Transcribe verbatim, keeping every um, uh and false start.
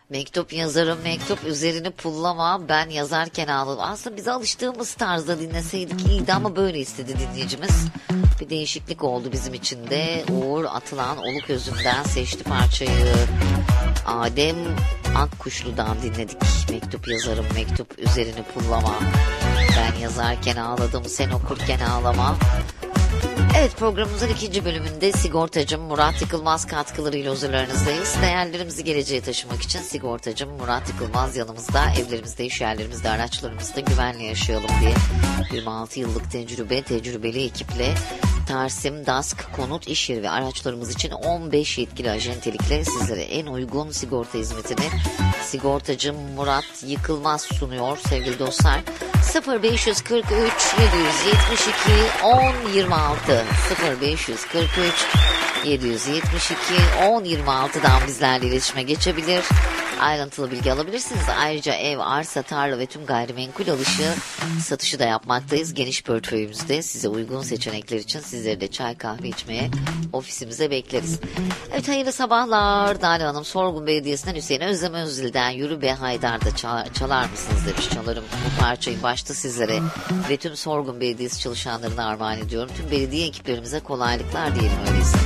Mektup yazarım, mektup üzerini pullama, ben yazarken ağladım. Aslında bize alıştığımız tarzda dinleseydik iyiydi ama böyle istedi dinleyicimiz. Bir değişiklik oldu bizim için de. Uğur Atılan Oluközü'nden seçti parçayı. Adem Akkuşlu'dan dinledik. Mektup yazarım, mektup üzerini pullama. Ben yazarken ağladım, sen okurken ağlama. Evet, programımızın ikinci bölümünde sigortacım Murat Yıkılmaz katkılarıyla huzurlarınızdayız. Değerlerimizi geleceğe taşımak için sigortacım Murat Yıkılmaz yanımızda. Evlerimizde, iş yerlerimizde, araçlarımızda güvenle yaşayalım diye yirmi altı yıllık tecrübe, tecrübeli ekiple Tarsim, Dask, konut, iş yeri ve araçlarımız için on beş yetkili ajentelikle sizlere en uygun sigorta hizmetini sigortacım Murat Yıkılmaz sunuyor sevgili dostlar. sıfır beş kırk üç yedi yetmiş iki on yirmi altı sıfır beş kırk üç yedi yetmiş iki on yirmi altıdan bizlerle iletişime geçebilir. Ayrıntılı bilgi alabilirsiniz. Ayrıca ev, arsa, tarla ve tüm gayrimenkul alışı, satışı da yapmaktayız. Geniş portföyümüzde size uygun seçenekler için sizleri de çay kahve içmeye ofisimize bekleriz. Evet, hayırlı sabahlar. Dali Hanım Sorgun Belediyesi'nden Hüseyin Özlem Özil'den Yürü Be Haydar'da çal- çalar mısınız demiş. Çalarım bu parçayı başta sizlere ve tüm Sorgun Belediyesi çalışanlarına armağan ediyorum. Tüm belediye ekiplerimize kolaylıklar diyelim öyleyse.